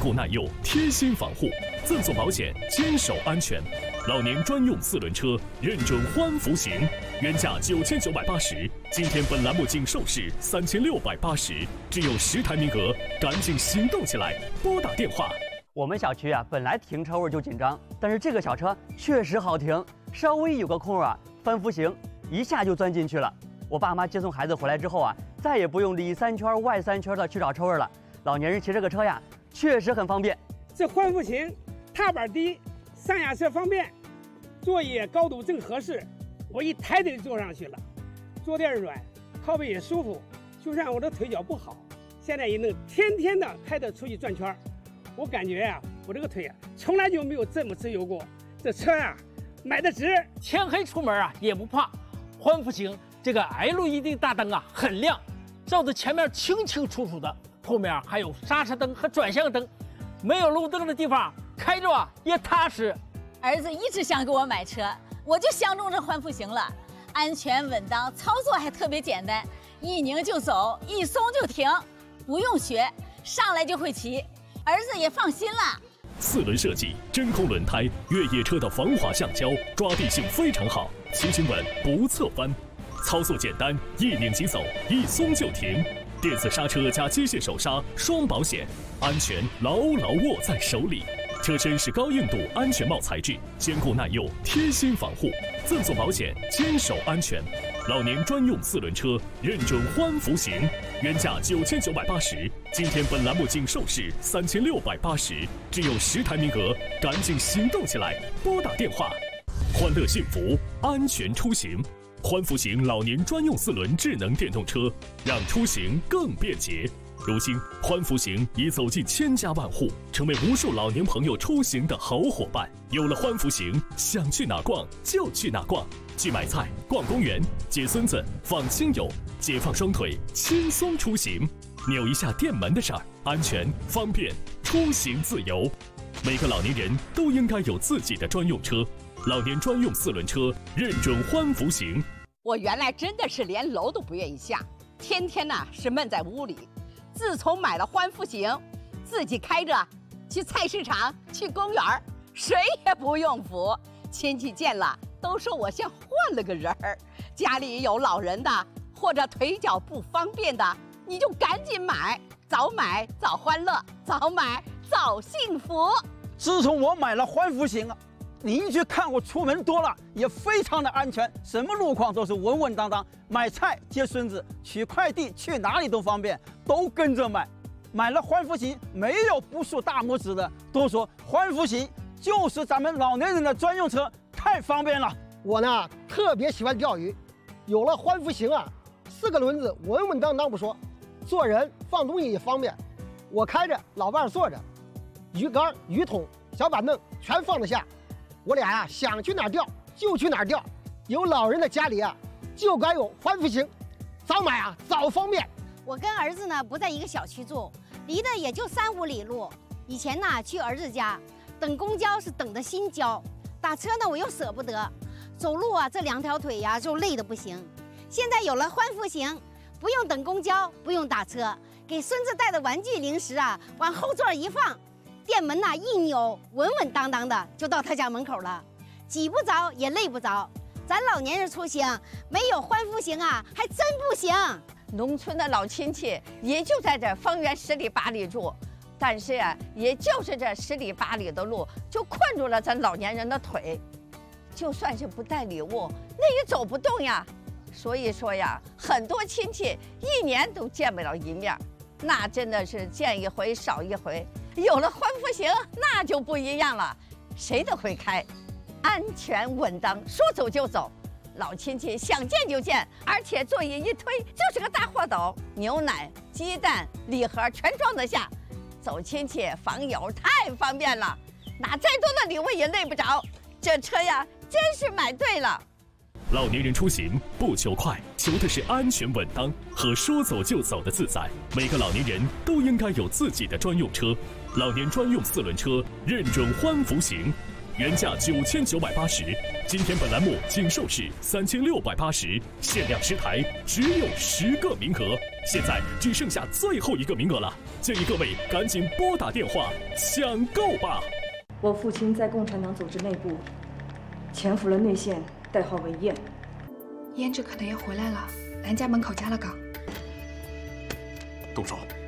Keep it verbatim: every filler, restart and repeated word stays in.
固耐用，贴心防护，赠送保险，坚守安全。老年专用四轮车，认准欢福行，原价九千九百八十，今天本栏目仅售市三千六百八十，只有十台名额，赶紧行动起来，拨打电话。 我们小区啊，本来停车位就紧张，但是这个小车确实好停，稍微有个空啊，翻福行一下就钻进去了。我爸妈接送孩子回来之后啊，再也不用里三圈外三圈的去找车位了。老年人骑这个车呀，确实很方便。 这欢福行，踏板低，上下车方便，座椅高度正合适，我一抬腿坐上去了，坐垫软，靠背也舒服。就算我的腿脚不好，现在也能天天的开着出去转圈。我感觉呀、啊，我这个腿啊，从来就没有这么自由过。这车呀、啊，买的值。 天黑出门啊也不怕，欢福行这个 L E D 大灯啊很亮，照着前面清清楚楚的，后面还有刹车灯和转向灯，没有路灯的地方开着啊也踏实。 儿子一直想给我买车，我就相中这欢福行了，安全稳当，操作还特别简单，一拧就走，一松就停，不用学，上来就会骑。儿子也放心了。 四轮设计，真空轮胎，越野车的防滑橡胶，抓地性非常好，骑行稳不侧翻，操作简单，一拧即走，一松就停。电子刹车加机械手刹，双保险，安全牢牢握在手里。车身是高硬度安全帽材质，坚固耐用，贴心防护，赠送保险，坚守安全。老年专用四轮车，认准欢福行，原价九千九百八十，今天本栏目仅售市三千六百八十，只有十台名额，赶紧行动起来，拨打电话。欢乐幸福，安全出行。欢福行老年专用四轮智能电动车，让出行更便捷。如今，欢福行已走进千家万户，成为无数老年朋友出行的好伙伴。有了欢福行，想去哪逛就去哪逛，去买菜、逛公园、接孙子、访亲友，解放双腿，轻松出行。扭一下电门的事儿，安全方便，出行自由。每个老年人都应该有自己的专用车，老年专用四轮车，认准欢福行。 我原来真的是连楼都不愿意下，天天呐是闷在屋里。自从买了欢福行，自己开着去菜市场、去公园，谁也不用扶。亲戚见了都说我像换了个人儿。家里有老人的或者腿脚不方便的，你就赶紧买，早买早欢乐，早买早幸福。 自从我买了欢福行啊，邻居看我出门多了，也非常的安全，什么路况都是稳稳当当。买菜、接孙子、取快递，去哪里都方便，都跟着买。买了欢福行，没有不竖大拇指的，都说欢福行就是咱们老年人的专用车，太方便了。 我呢特别喜欢钓鱼，有了欢福行啊，四个轮子稳稳当当不说，做人放东西也方便。我开着，老伴坐着，鱼竿、鱼桶、小板凳全放得下。我俩呀、啊、想去哪儿钓就去哪儿钓，有老人的家里啊就该有欢福行，早买啊早方便。 我跟儿子呢不在一个小区住，离得也就三五里路。以前呢去儿子家，等公交是等的心焦，打车呢我又舍不得，走路啊这两条腿呀就累得不行。现在有了欢福行，不用等公交，不用打车，给孙子带的玩具零食啊往后座一放，店门呐、啊、一扭，稳稳当当的就到他家门口了，挤不着也累不着。咱老年人出行没有欢福行啊，还真不行。 农村的老亲戚也就在这方圆十里八里住，但是呀、啊，也就是这十里八里的路就困住了咱老年人的腿，就算是不带礼物，那也走不动呀。所以说呀，很多亲戚一年都见不了一面，那真的是见一回少一回。有了欢福行，那就不一样了，谁都会开，安全稳当，说走就走。老亲戚想见就见，而且座椅一推就是个大货斗，牛奶、鸡蛋、礼盒全装得下。走亲戚访友太方便了，拿再多的礼物也累不着。这车呀，真是买对了。 老年人出行不求快，求的是安全稳当和说走就走的自在。每个老年人都应该有自己的专用车，老年专用四轮车，认准欢福行。 原价九千九百八十，今天本栏目仅售市三千六百八十，限量十台，只有十个名额，现在只剩下最后一个名额了，建议各位赶紧拨打电话抢购吧。 我父亲在共产党组织内部潜伏了内线，代号为燕。 胭脂可能也回来了，咱家门口加了岗。 动手。